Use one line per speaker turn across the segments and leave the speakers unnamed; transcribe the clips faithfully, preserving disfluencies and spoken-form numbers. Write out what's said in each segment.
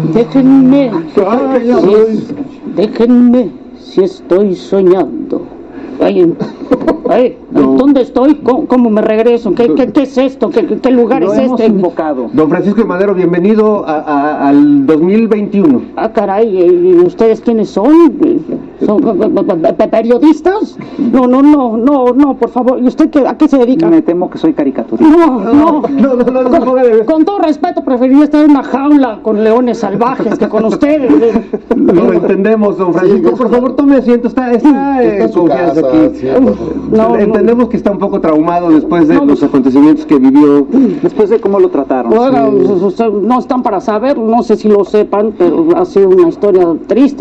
Déjenme, si, déjenme si estoy soñando. Ay, ay, no. ¿Dónde estoy? ¿Cómo, cómo me regreso? ¿Qué, qué, qué es esto? ¿Qué, qué lugar
Lo
es
hemos
este?
Invocado.
Don Francisco de Madero, bienvenido a, a, al dos mil veintiuno.
Ah, caray, ¿y ustedes quiénes son? ¿Son periodistas? No, no, no, no, no, por favor. ¿Y usted qué, a qué se dedica?
Me temo que soy caricaturista.
No, no,
no, no, no, no, no,
con, con todo respeto, preferiría estar en una jaula con leones salvajes que con ustedes.
Lo entendemos, don Francisco. Sí, por favor, tome asiento. Está, está en eh, confianza casa, aquí. Sí, no, entendemos no. que está un poco traumado después de no, los acontecimientos que vivió.
Después de cómo lo trataron.
Bueno, sí. No están para saber, no sé si lo sepan, pero ha sido una historia triste.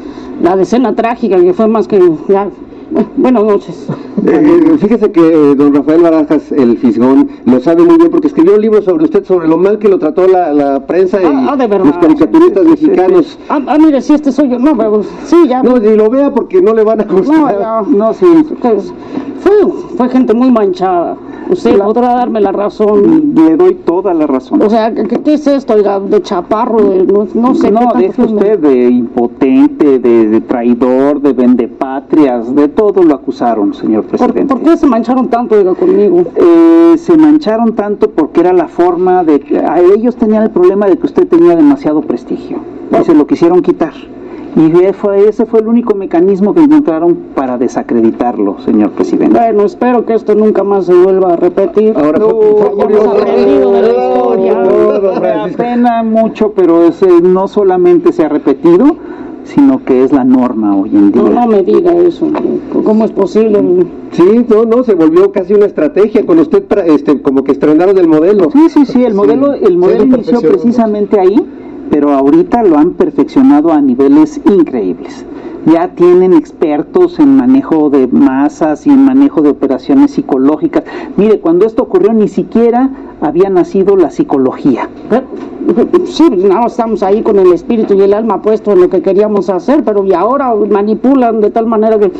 La decena trágica que fue más que... Ya, buenas noches.
Eh, fíjese que eh, don Rafael Barajas, el Fisgón, lo sabe muy bien porque escribió un libro sobre usted, sobre lo mal que lo trató la, la prensa y
ah, ah, de verdad,
los caricaturistas
sí,
mexicanos.
Sí, sí. Ah, ah, mire, si este soy yo, no, pero sí, ya.
No, ni lo vea porque no le van a gustar.
No, ya, no, sí, fue, fue gente muy manchada. Usted la, podrá darme la razón.
Le doy toda la razón.
O sea, ¿qué, qué es esto, oiga, de chaparro? De, no, no sé.
No, deje usted de impotente, de, de traidor, de vendepatrias, de todo lo acusaron, señor presidente.
¿Por, ¿por qué se mancharon tanto, oiga, conmigo?
Eh, se mancharon tanto porque era la forma de... A ellos tenían el problema de que usted tenía demasiado prestigio y se lo quisieron quitar. Y fue, ese fue el único mecanismo que encontraron para desacreditarlo, señor presidente.
Bueno, espero que esto nunca más se vuelva a repetir.
Ahora,
no, hemos aprendido de la historia.
No, me apena mucho, pero ese no solamente se ha repetido, sino que es la norma hoy en día.
No, no me diga eso. ¿Cómo es posible?
Sí, no, no, se volvió casi una estrategia con usted, este, como que estrenaron el modelo.
Sí, sí, sí, el modelo, el modelo inició precisamente ahí, pero ahorita lo han perfeccionado a niveles increíbles. Ya tienen expertos en manejo de masas y en manejo de operaciones psicológicas. Mire, cuando esto ocurrió ni siquiera había nacido la psicología.
Sí, no, estamos ahí con el espíritu y el alma puesto en lo que queríamos hacer, pero y ahora manipulan de tal manera que...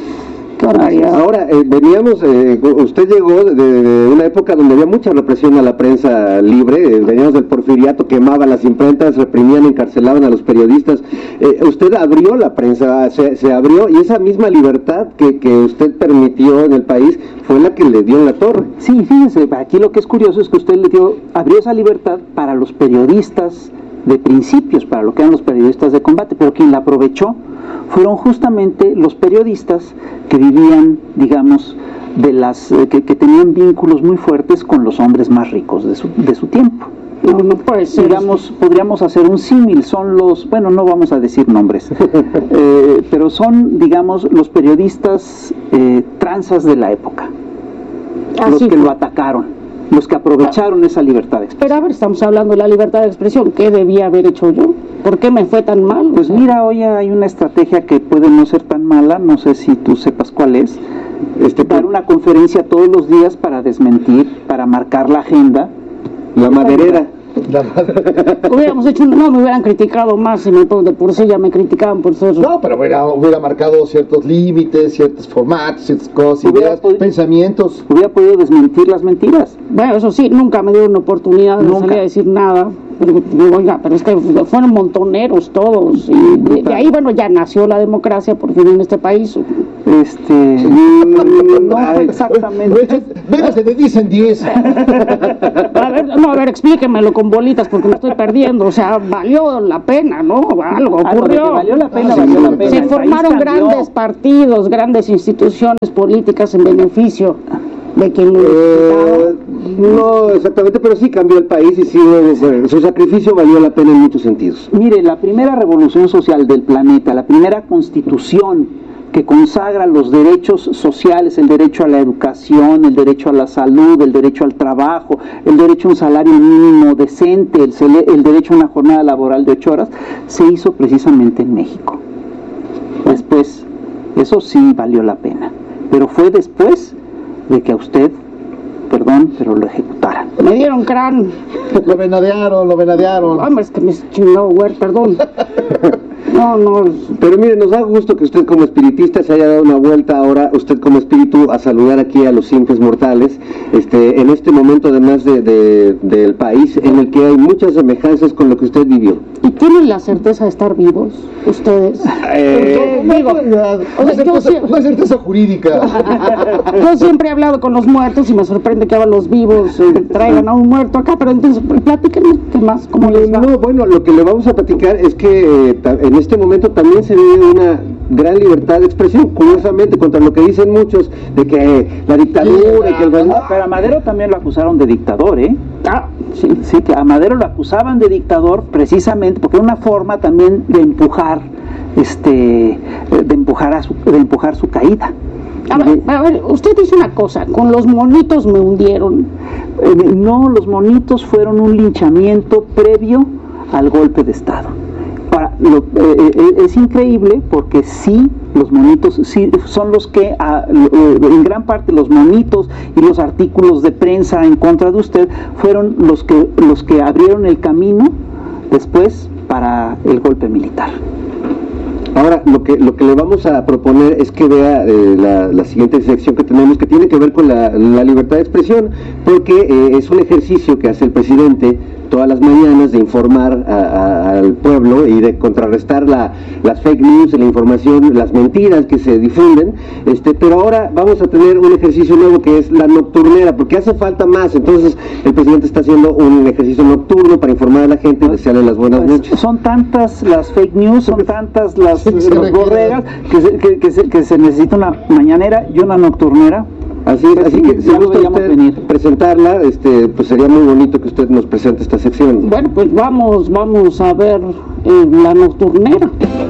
Ahora, eh, veníamos, eh, usted llegó de, de una época donde había mucha represión a la prensa libre, eh, veníamos del porfiriato, quemaban las imprentas, reprimían, encarcelaban a los periodistas. Eh, usted abrió la prensa, se, se abrió, y esa misma libertad que, que usted permitió en el país fue la que le dio en la torre.
Sí, fíjese, aquí lo que es curioso es que usted le dio, abrió esa libertad para los periodistas de principios, para lo que eran los periodistas de combate, pero quien la aprovechó fueron justamente los periodistas que vivían, digamos, de las eh, que, que tenían vínculos muy fuertes con los hombres más ricos de su, de su tiempo.
No, no puede ser.
Digamos, podríamos hacer un símil, son los, bueno, no vamos a decir nombres, eh, pero son, digamos, los periodistas eh, tranzas de la época, ah, los sí, que lo atacaron. Los que aprovecharon esa libertad de expresión.
Pero a ver, estamos hablando de la libertad de expresión. ¿Qué debía haber hecho yo? ¿Por qué me fue tan mal?
Pues o sea, mira, hoy hay una estrategia que puede no ser tan mala, no sé si tú sepas cuál es. Este, dar una conferencia todos los días para desmentir, para marcar la agenda.
La maderera.
Hubiéramos hecho, no me hubieran criticado más, si me, de por sí ya me criticaban por ser...
No, pero hubiera, hubiera marcado ciertos límites, ciertos formatos, ciertas cosas,
hubiera
ideas, podido, pensamientos.
Hubiera podido desmentir las mentiras.
Bueno, eso sí, nunca me dieron oportunidad de salir a decir nada. Pero, oiga, pero es que fueron montoneros todos, y de, de ahí, bueno, ya nació la democracia por fin en este país.
Este, no exactamente.
Venga, se me dicen diez.
A ver, no, a ver, explíquemelo con bolitas porque me estoy perdiendo. O sea, valió la pena, ¿no? Algo ocurrió.
Algo valió la pena, valió la pena.
Se formaron grandes partidos, grandes instituciones políticas en beneficio de quien lo
eh, no exactamente, pero sí cambió el país y sí, bueno, su sacrificio valió la pena en muchos sentidos.
Mire, la primera revolución social del planeta, la primera constitución que consagra los derechos sociales, el derecho a la educación, el derecho a la salud, el derecho al trabajo, el derecho a un salario mínimo decente, el, el derecho a una jornada laboral de ocho horas, se hizo precisamente en México. Después, eso sí valió la pena, pero fue después de que a usted, perdón, pero lo ejecutaran.
Me dieron crán.
Lo venadearon, lo venadearon.
Hombre, es que me chingó, güey, perdón. No, No, no.
Pero mire, nos da gusto que usted como espiritista se haya dado una vuelta ahora, usted como espíritu, a saludar aquí a los simples mortales, este, en este momento además de, de, del país en el que hay muchas semejanzas con lo que usted vivió.
¿Y tienen la certeza de estar vivos ustedes?
Eh,
No,
digo,
no, no, no,
o sea,
hay
yo
certeza,
siempre-
no hay certeza jurídica.
Yo siempre he hablado con los muertos y me sorprende que ahora los vivos eh, traigan a un muerto acá, pero entonces platíquenme qué más, cómo les va.
No, bueno, lo que le vamos a platicar es que eh, ta- en este momento también se vive una gran libertad de expresión, curiosamente, contra lo que dicen muchos, de que eh, la dictadura y que el...
Pero a Madero también lo acusaron de dictador, ¿eh?
Ah,
Sí, sí, que a Madero lo acusaban de dictador precisamente porque era una forma también de empujar, este, de empujar a su, de empujar su caída.
a ver, a ver, usted dice una cosa, con los monitos me hundieron.
Eh, no, los monitos fueron un linchamiento previo al golpe de Estado. Ahora, lo, eh, eh, es increíble porque sí, los monitos sí son los que, ah, eh, en gran parte los monitos y los artículos de prensa en contra de usted fueron los que, los que abrieron el camino después para el golpe militar.
Ahora, lo que lo que le vamos a proponer es que vea eh, la, la siguiente sección que tenemos, que tiene que ver con la, la libertad de expresión, porque eh, es un ejercicio que hace el presidente todas las mañanas de informar a, a, al pueblo y de contrarrestar la, las fake news, la información, las mentiras que se difunden, este, pero ahora vamos a tener un ejercicio nuevo que es la nocturnera, porque hace falta más. Entonces el presidente está haciendo un ejercicio nocturno para informar a la gente y desearle las buenas
Pues,
noches.
son tantas las fake news, son tantas las,
Sí, se
las
requiere.
borregas que se, que, que se, que se necesita una mañanera y una nocturnera.
Así es, así que si
Ya lo
gusta
veíamos
usted
venir.
presentarla, este, pues sería muy bonito que usted nos presente esta sección.
Bueno, pues vamos, vamos a ver eh, la nocturnera.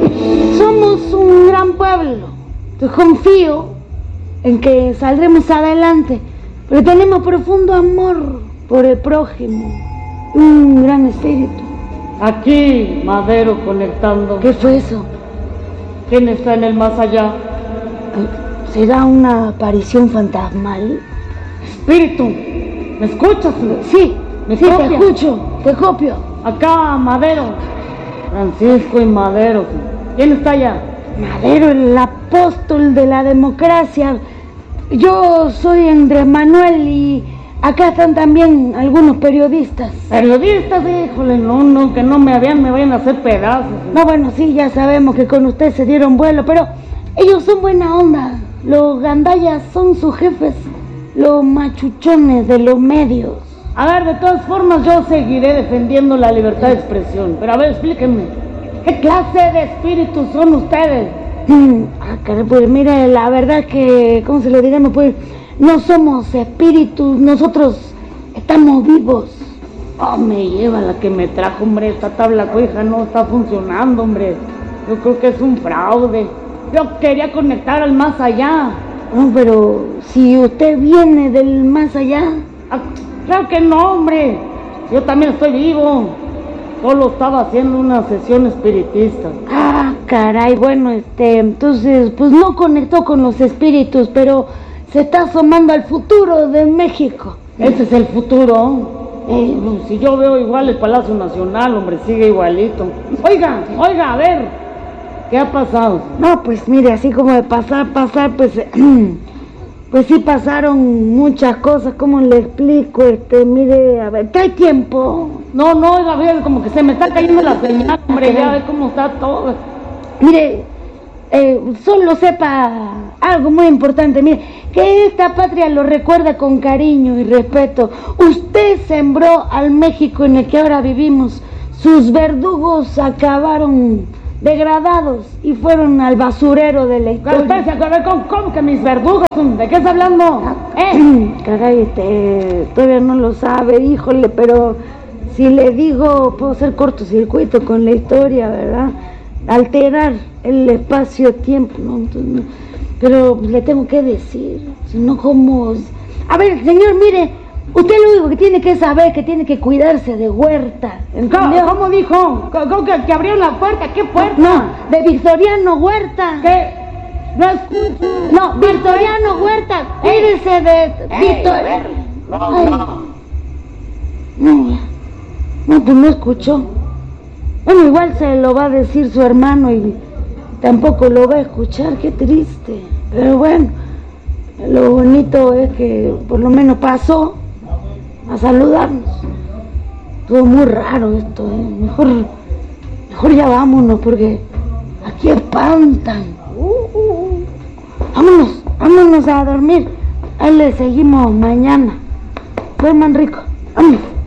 Somos un gran pueblo. Yo confío en que saldremos adelante, pero tenemos profundo amor por el prójimo, un gran espíritu.
Aquí, Madero conectando.
¿Qué fue eso?
¿Quién está en el más allá?
¿Será una aparición fantasmal?
Espíritu, ¿me escuchas?
Sí,
¿Me
sí, te
copias?
escucho, te copio.
Acá, Madero. Francisco y Madero. ¿Quién está allá?
Madero, el apóstol de la democracia. Yo soy Andrés Manuel y acá están también algunos periodistas.
Periodistas, híjole, no, no, que no me habían, me vayan a hacer pedazos.
No, bueno, sí, ya sabemos que con usted se dieron vuelo, pero ellos son buena onda. Los gandallas son sus jefes, los machuchones de los medios.
A ver, de todas formas, yo seguiré defendiendo la libertad de expresión. Pero a ver, explíquenme, ¿qué clase de espíritus son ustedes?
Mm, ah, caray, pues mire, la verdad que, ¿cómo se lo diremos? Pues no somos espíritus, nosotros estamos vivos.
Oh, me lleva la que me trajo, hombre. Esta tabla cuija no está funcionando, hombre. Yo creo que es un fraude. Yo quería conectar al más allá.
No, pero si usted viene del más allá.
Ah, claro que no, hombre. Yo también estoy vivo. Solo estaba haciendo una sesión espiritista.
Ah, caray, bueno, este, entonces, pues no conectó con los espíritus, pero se está asomando al futuro de México.
Ese es el futuro.
Eh,
Si yo veo igual el Palacio Nacional, hombre, sigue igualito. Oiga, oiga, a ver. ¿Qué ha pasado?
No, pues mire, así como de pasar, pasar, pues, pues sí pasaron muchas cosas, ¿cómo le explico? Este, mire, a ver, ¿qué hay tiempo?
No, no, oiga, ver, como que se me está cayendo la señal, hombre, ya ve cómo está todo.
Mire, eh, solo sepa algo muy importante, mire, que esta patria lo recuerda con cariño y respeto. Usted sembró al México en el que ahora vivimos. Sus verdugos acabaron degradados y fueron al basurero de la historia.
Espérese, a ver, ¿cómo, cómo que mis verdugos? ¿De qué está hablando? ¿Eh?
Caray, este, todavía no lo sabe, híjole, pero si le digo, puedo hacer cortocircuito con la historia, ¿verdad? Alterar el espacio-tiempo, ¿no? Entonces, no. Pero le tengo que decir, si no, ¿cómo? A ver, señor, mire, usted lo único que tiene que saber es que tiene que cuidarse de Huerta, ¿entendió?
¿Cómo, cómo dijo? ¿Cómo, cómo que, que abrieron la puerta? ¿Qué puerta?
No, de Victoriano Huerta.
¿Qué? No escucho.
No, Victoriano Huerta, cuídese de Victor... Ay. No, no, pues no escuchó. Bueno, igual se lo va a decir su hermano y tampoco lo va a escuchar, qué triste. Pero bueno, lo bonito es que por lo menos pasó a saludarnos. Todo muy raro esto, ¿eh? Mejor, mejor ya vámonos porque aquí espantan. Uh, uh. Vámonos, vámonos a dormir. Ahí le seguimos mañana. Duerman rico. Vámonos.